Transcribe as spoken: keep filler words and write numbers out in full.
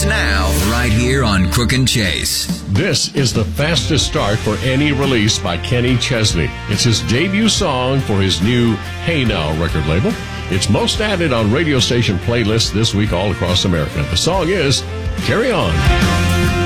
Starts now, right here on Crook and Chase. This is the fastest start for any release by Kenny Chesney. It's his debut song for his new Hey Now record label. It's most added on radio station playlists this week all across America. The song is Carry On.